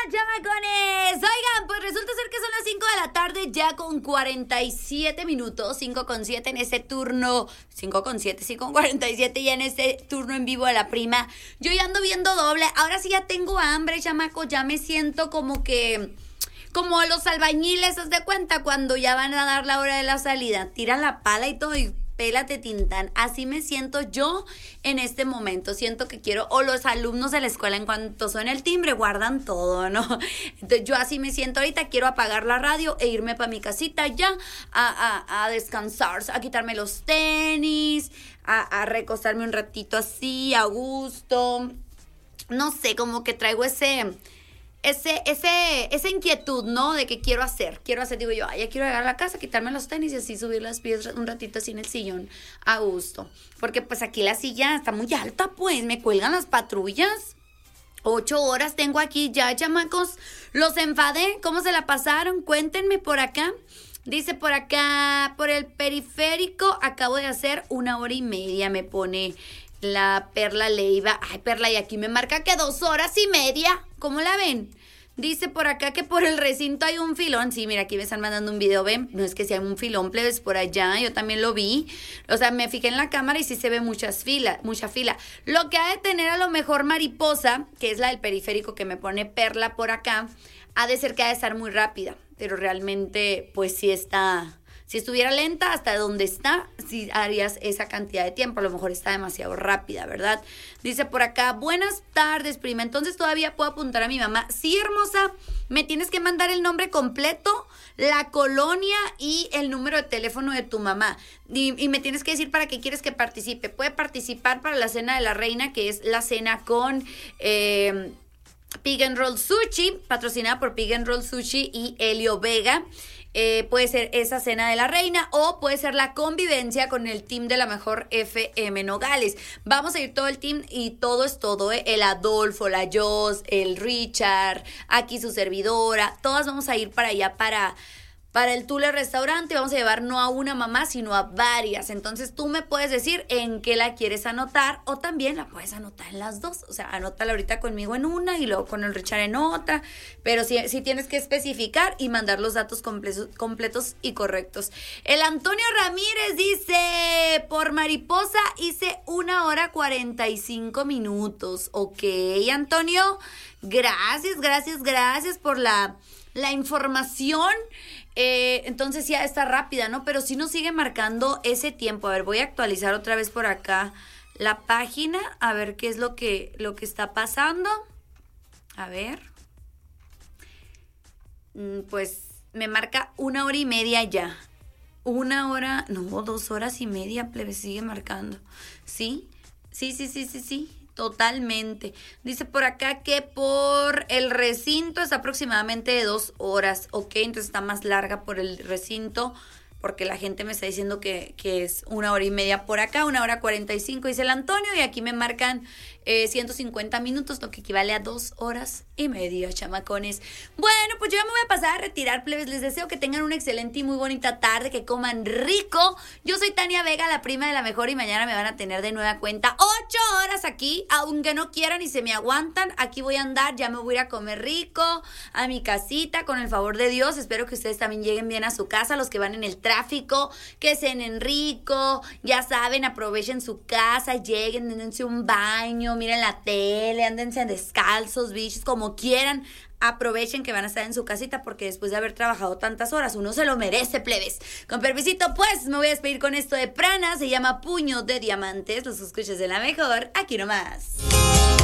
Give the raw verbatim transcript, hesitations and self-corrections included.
chamacones! Oigan, pues resulta ser que son las cinco de la tarde, ya con cuarenta y siete minutos, cinco con siete en ese turno, cinco con siete, sí, con cuarenta y siete ya en ese turno en vivo de la prima. Yo ya ando viendo doble, ahora sí ya tengo hambre, chamaco, ya me siento como que... Como los albañiles, ¿haz de cuenta? Cuando ya van a dar la hora de la salida, tiran la pala y todo y pélate tintán. Así me siento yo en este momento. Siento que quiero, o los alumnos de la escuela en cuanto suena el timbre, guardan todo, ¿no? Entonces yo así me siento ahorita, quiero apagar la radio e irme para mi casita ya a, a, a descansar, a quitarme los tenis, a, a recostarme un ratito así, a gusto. No sé, como que traigo ese... Ese, ese, esa inquietud, ¿no? De que quiero hacer, quiero hacer, digo yo, ay, ya quiero llegar a la casa, quitarme los tenis y así subir las pies un ratito así en el sillón, a gusto. Porque pues aquí la silla está muy alta, pues, me cuelgan las patrullas. Ocho horas tengo aquí ya, chamacos. Los enfadé, ¿cómo se la pasaron? Cuéntenme por acá. Dice por acá, por el periférico, acabo de hacer una hora y media, me pone la Perla Leiva. Ay, Perla, y aquí me marca que dos horas y media. ¿Cómo la ven? Dice por acá que por el recinto hay un filón. Sí, mira, aquí me están mandando un video, ven. No es que sea un filón, plebes, por allá. Yo también lo vi. O sea, me fijé en la cámara y sí se ve muchas filas, mucha fila. Lo que ha de tener a lo mejor Mariposa, que es la del periférico que me pone Perla por acá, ha de ser que ha de estar muy rápida. Pero realmente, pues sí está... Si estuviera lenta hasta donde está, sí harías esa cantidad de tiempo. A lo mejor está demasiado rápida, ¿verdad? Dice por acá, buenas tardes, prima. Entonces todavía puedo apuntar a mi mamá. Sí, hermosa, me tienes que mandar el nombre completo, la colonia y el número de teléfono de tu mamá. Y, y me tienes que decir para qué quieres que participe. Puede participar para la cena de la reina, que es la cena con... Eh, Pig and Roll Sushi, patrocinada por Pig and Roll Sushi y Helio Vega. Eh, puede ser esa cena de la reina o puede ser la convivencia con el team de la mejor F M Nogales. Vamos a ir todo el team y todo es todo, ¿eh? El Adolfo, la Jos, el Richard, aquí su servidora. Todas vamos a ir para allá para... Para el Tule Restaurante vamos a llevar no a una mamá, sino a varias. Entonces tú me puedes decir en qué la quieres anotar o también la puedes anotar en las dos. O sea, anótala ahorita conmigo en una y luego con el Richard en otra. Pero sí, sí tienes que especificar y mandar los datos completos, completos y correctos. El Antonio Ramírez dice, por Mariposa hice una hora cuarenta y cinco minutos. Ok, Antonio, gracias, gracias, gracias por la, la información. Eh, entonces ya está rápida, ¿no? Pero sí nos sigue marcando ese tiempo. A ver, voy a actualizar otra vez por acá la página, a ver qué es lo que, lo que está pasando. A ver. Pues me marca una hora y media ya. Una hora, no, dos horas y media, plebe, sigue marcando. ¿Sí? Sí, sí, sí, sí, sí. Totalmente. Dice por acá que por el recinto es aproximadamente de dos horas. Ok, entonces está más larga por el recinto porque la gente me está diciendo que, que es una hora y media por acá, una hora cuarenta y cinco, dice el Antonio, y aquí me marcan eh, ciento cincuenta minutos, lo que equivale a dos horas y media, chamacones. Bueno, pues yo ya me voy a pasar a retirar, plebes. Les deseo que tengan una excelente y muy bonita tarde, que coman rico. Yo soy Tania Vega, la prima de la mejor, y mañana me van a tener de nueva cuenta ocho horas aquí, aunque no quieran y se me aguantan. Aquí voy a andar, ya me voy a ir a comer rico a mi casita, con el favor de Dios. Espero que ustedes también lleguen bien a su casa, los que van en el tráfico, que cenen rico, ya saben, aprovechen su casa, lleguen, dense un baño, miren la tele, ándense descalzos, bichos, como quieran. Aprovechen que van a estar en su casita porque después de haber trabajado tantas horas, uno se lo merece, plebes. Con permisito, pues, me voy a despedir con esto de Prana, se llama Puño de Diamantes. Los escuchas de la mejor, aquí nomás.